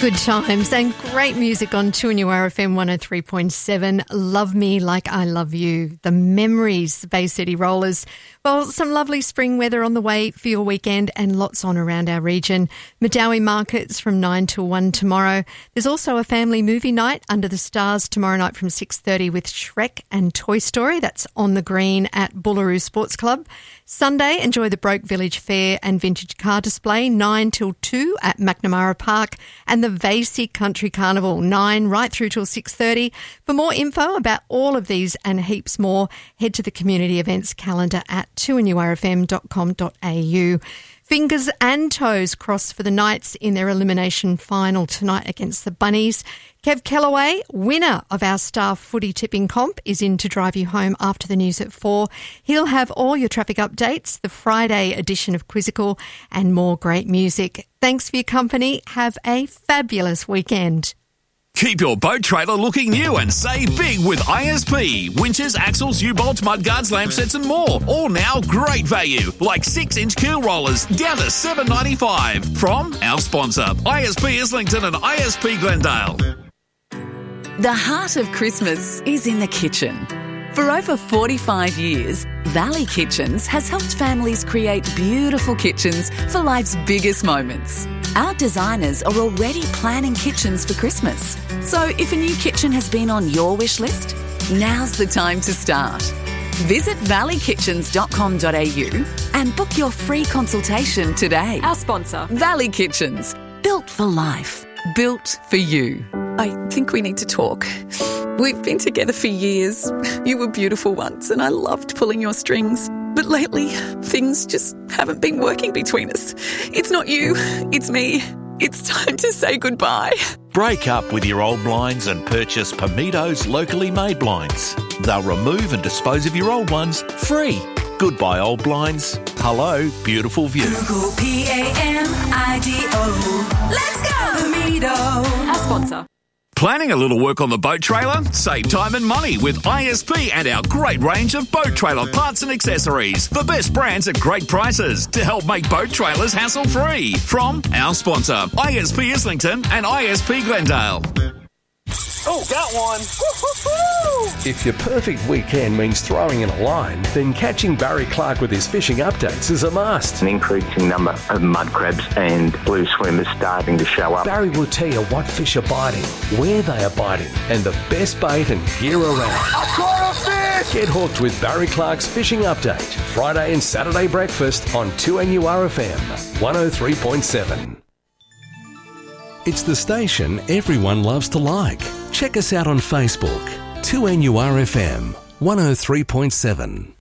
Good times and great music on 2NURFM 103.7. Love Me Like I Love You. The Memories, the Bay City Rollers. Well, some lovely spring weather on the way for your weekend and lots on around our region. Medowie Markets from 9 till 1 tomorrow. There's also a family movie night under the stars tomorrow night from 6:30 with Shrek and Toy Story. That's on the green at Boolaroo Sports Club. Sunday, enjoy the Broke Village Fair and Vintage Car Display 9 till 2 at McNamara Park, and the Vasey Country Carnival 9 right through till 6:30. For more info about all of these and heaps more, head to the community events calendar at 2NURFM.com.au. Fingers and toes crossed for the Knights in their elimination final tonight against the Bunnies. Kev Kellaway, winner of our staff footy tipping comp, is in to drive you home after the news at 4. He'll have all your traffic updates, the Friday edition of Quizzical, and more great music. Thanks for your company. Have a fabulous weekend. Keep your boat trailer looking new and save big with ISP. Winches, axles, U-bolts, mudguards, lamp sets and more. All now great value, like 6-inch keel rollers down to $7.95. From our sponsor, ISP Islington and ISP Glendale. The heart of Christmas is in the kitchen. For over 45 years, Valley Kitchens has helped families create beautiful kitchens for life's biggest moments. Our designers are already planning kitchens for Christmas. So if a new kitchen has been on your wish list, now's the time to start. Visit valleykitchens.com.au and book your free consultation today. Our sponsor, Valley Kitchens. Built for life. Built for you. I think we need to talk. We've been together for years. You were beautiful once and I loved pulling your strings. But lately, things just haven't been working between us. It's not you, it's me. It's time to say goodbye. Break up with your old blinds and purchase Pamitos locally made blinds. They'll remove and dispose of your old ones free. Goodbye old blinds. Hello, beautiful view. Google P-A-M-I-D-O. Let's go! Pamito. our sponsor. Planning a little work on the boat trailer? Save time and money with ISP and our great range of boat trailer parts and accessories. The best brands at great prices to help make boat trailers hassle-free. From our sponsor, ISP Islington and ISP Glendale. Oh, got one. Woo-hoo-hoo! If your perfect weekend means throwing in a line, then catching Barry Clark with his fishing updates is a must. An increasing number of mud crabs and blue swimmers starting to show up. Barry will tell you what fish are biting, where they are biting, and the best bait and gear around. I caught a fish! Get hooked with Barry Clark's fishing update, Friday and Saturday breakfast on 2NURFM 103.7. It's the station everyone loves to like. Check us out on Facebook, 2NURFM 103.7.